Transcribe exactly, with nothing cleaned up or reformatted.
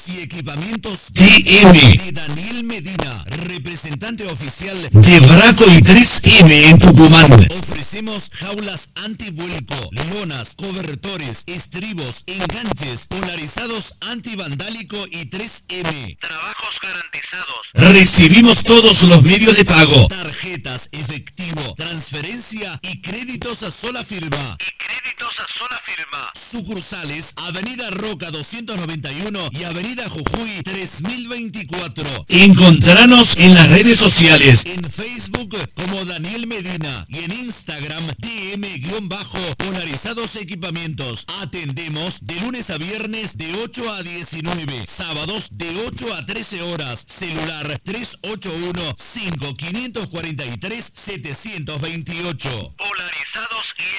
Y equipamientos D M de Daniel Medina, representante oficial de Braco y tres eme en Tucumán. Ofrecemos jaulas antivuelco, lonas, cobertores, estribos, enganches, polarizados antivandálico y tres eme. Trabajos garantizados. Recibimos todos los medios de pago: tarjetas, efectivo, transferencia y créditos a sola firma. Y créditos a sola firma. Sucursales: Avenida Roca doscientos noventa y uno y Avenida Jujuy tres mil veinticuatro. Encontranos en las redes sociales, en Facebook como Daniel Medina y en Instagram D M-polarizados equipamientos. Atendemos de lunes a viernes de ocho a diecinueve, sábados de ocho a trece horas. Celular tres ocho uno, cinco cinco cuatro tres, siete dos ocho. Polarizados y